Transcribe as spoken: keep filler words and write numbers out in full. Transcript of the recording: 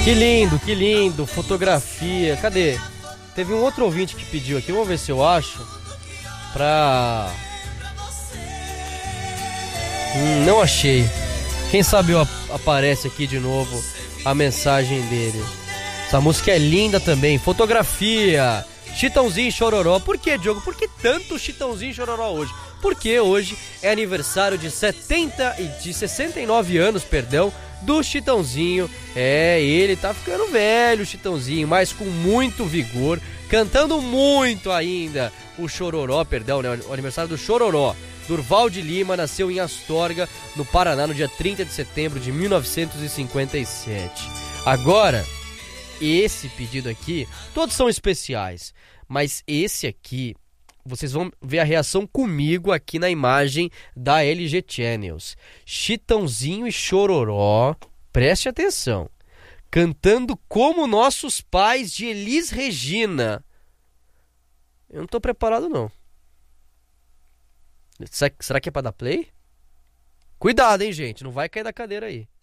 Que lindo, que lindo, fotografia. Cadê? Teve um outro ouvinte que pediu aqui, vamos ver se eu acho. Pra... Hum, não achei. Quem sabe eu ap- aparece aqui de novo a mensagem dele. Essa música é linda também. Fotografia. Chitãozinho e Chororó. Por que, Diogo? Por que tanto Chitãozinho e Chororó hoje? Porque hoje é aniversário de setenta e de sessenta e nove anos, perdão, do Chitãozinho. É, ele tá ficando velho, o Chitãozinho, mas com muito vigor, cantando muito ainda. O Chororó, perdão, né? O aniversário do Chororó. Durval de Lima nasceu em Astorga, no Paraná, no dia trinta de setembro de mil novecentos e cinquenta e sete. Agora, esse pedido aqui, todos são especiais, mas esse aqui, vocês vão ver a reação comigo aqui na imagem da L G Channels. Chitãozinho e Chororó, preste atenção, cantando Como Nossos Pais, de Elis Regina. Eu não tô preparado, não. Será que é pra dar play? Cuidado, hein, gente, não vai cair da cadeira aí.